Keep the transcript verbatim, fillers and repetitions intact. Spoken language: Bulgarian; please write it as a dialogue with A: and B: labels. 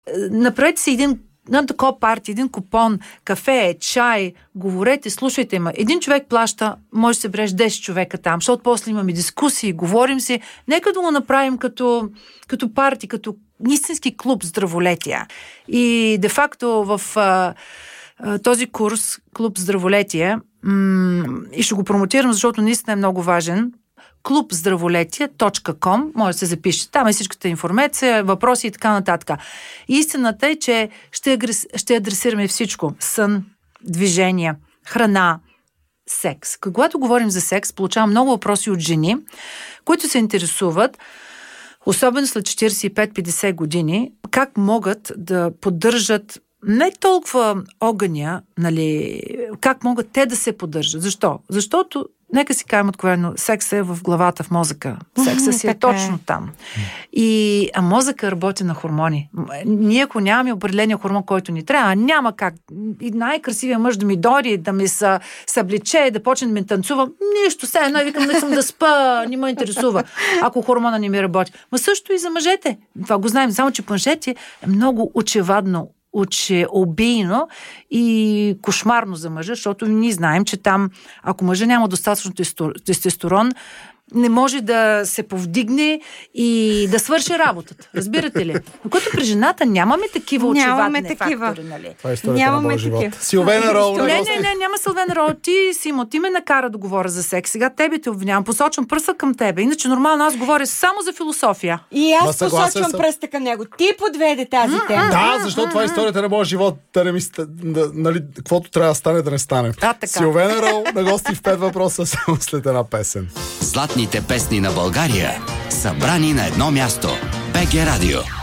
A: Направете си един на такова парти, един купон, кафе, чай, говорете, слушайте ме. Един човек плаща, може да се бреш десет човека там, защото после имаме дискусии, говорим си. Нека да го направим като, като парти, като истински клуб здраволетия. И де-факто в а, а, този курс, клуб здраволетие, м- и ще го промотирам, защото наистина е много важен, клуб здраволетие точка ком, може да се запишете. Там е всичката информация, въпроси и така нататък. Истината е, че ще, агрес... ще адресираме всичко. Сън, движение, храна, секс. Когато говорим за секс, получавам много въпроси от жени, които се интересуват, особено след четирийсет и пет петдесет години, как могат да поддържат не толкова огъня, нали, как могат те да се поддържат. Защо? Защото нека си кажем откровено, секса е в главата, в мозъка. Секса си е точно там. И, а мозъка работи на хормони. Ние, ако нямаме определения хормон, който ни трябва, няма как и най-красивия мъж да ми дори, да ми са, съблече, да почне да ми танцува. Нищо, сега едно викам, не съм да спа, не ме интересува, ако хормона не ми работи. Ма също и за мъжете. Това го знаем, само че мъжете е много очевадно, учеобийно и кошмарно за мъжа, защото ние знаем, че там, ако мъжа няма достатъчно тестостерон, не може да се повдигне и да свърши работата. Разбирате ли? Докато при жената нямаме такива очевадни такива фактори, нали?
B: Това е историята нямаме на моя живот. Силвена Рол.
A: Не, не, не, няма Силвена Рол. Ти, Симо, ти ме накара да говоря за секс. Сега тебе те обвинявам. Посочвам пръста към тебе. Иначе нормално аз говоря само за философия.
C: И аз посочвам пръста към него. Ти подведе тази тема.
B: Да, защото това е историята на моя живот. Да не ми, да, нали, каквото трябва да стане, да не стане. Силвена Рол на гости в пет въпроса само след една песен.
D: Златните песни на България, събрани на едно място. БГ Радио.